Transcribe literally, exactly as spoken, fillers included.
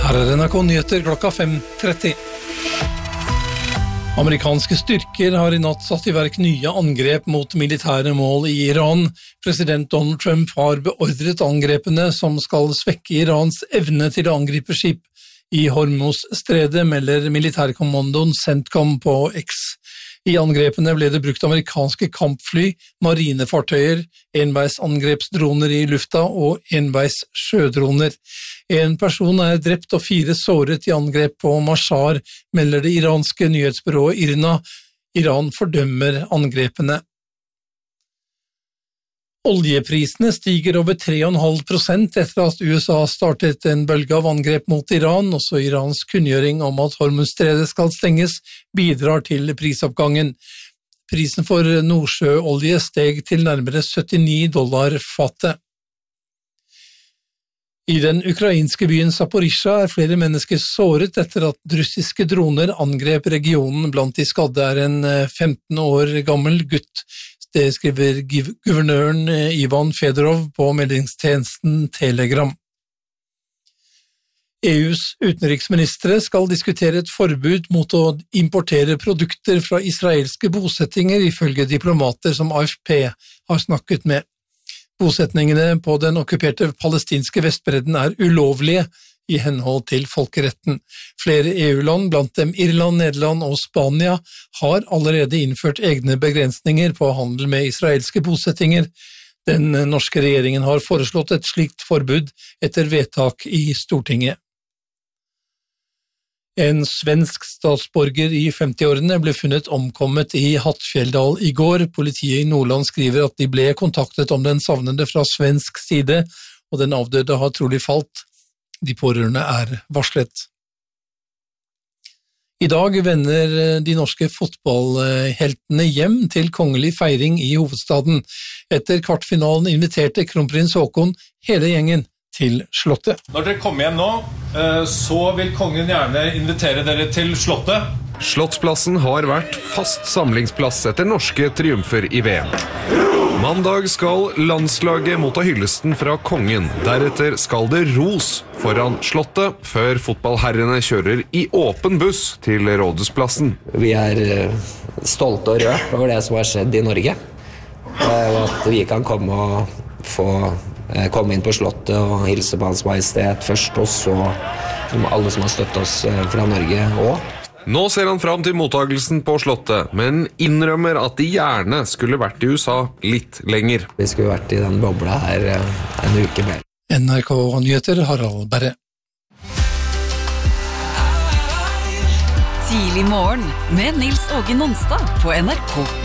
Her er N R K Nyheter klokka fem tretti. Amerikanske styrker har i natt satt i verk nye angrep mot militære mål i Iran. President Donald Trump har beordret angrepene som skal svekke Irans evne til å angripe skip i Hormuz-stredet, melder militærkommandoen CENTCOM på X. I angrepene ble det brukt amerikanske kampfly, marinefartøyer, enveisangrepsdroner i lufta og enveis sjødroner. En person er drept og fire såret i angrep på Mashhar, melder det iranske nyhetsbyrået IRNA. Iran fordømmer angrepene. Oljeprisene stiger over tre komma fem prosent etter at U S A startet en bølge av angrep mot Iran. Også Irans kunngjøring om at Hormuz-stredet skal stenges bidrar til prisoppgangen. Prisen for nordsjøolje steg til nærmere syttini dollar fatet. I den ukrainske byen Zaporizjzja er flere mennesker såret etter at russiske droner angrep regionen. Blant de skadde er en femten år gammel gutt. Det skriver guvernøren Ivan Fedorov på meldingstjenesten Telegram. E U's utenriksministre skal diskutere et forbud mot å importere produkter fra israelske bosettinger, ifølge diplomater som A F P har snakket med. Bosetningene på den okkuperte palestinske Vestbredden er ulovlige i henhold til folkeretten. Flere E U-land, blant dem Irland, Nederland og Spania, har allerede innført egne begrensninger på handel med israelske bosettinger. Den norske regjeringen har foreslått et slikt forbud etter vedtak i Stortinget. En svensk statsborger i femtiårene ble funnet omkommet i Hattfjelldal i går. Politiet i Nordland skriver at de ble kontaktet om den savnede fra svensk side, og den avdøde har trolig falt. De pårørende er varslet. I dag vender de norske fotballheltene hjem til kongelig feiring i hovedstaden. Etter kvartfinalen inviterte kronprins Haakon hele gjengen til slottet. Når dere kommer hjem nå, så vil kongen gjerne invitere dere til slottet. Slottsplassen har vært fast samlingsplass etter norske triumfer i V M. Mandag skal landslaget motta hyllesten fra kongen. Deretter skal det ros foran slottet, før fotballherrene kjører i åpen buss til rådhusplassen. Vi er stolte og rørt over det som har skjedd i Norge. Og at vi kan komme og få komme inn på slottet og hilse på Hans Majestet først, og så alle som har støttet oss fra Norge også. Nå ser han fram til mottagelsen på slottet, men innrømmer at de gjerne skulle vært i U S A litt lenger. Vi skulle vært i den bobla her en uke mer. N R K Nyheter, Harald Berre. Tidlig morgen med Nils Åge Nonstad på N R K